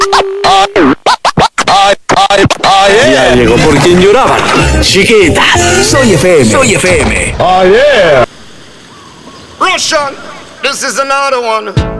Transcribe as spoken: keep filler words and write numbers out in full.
Ya llegó por quien lloraban. Chiquitas, soy F M. Soy F M. Oh yeah. Russian, this is another one.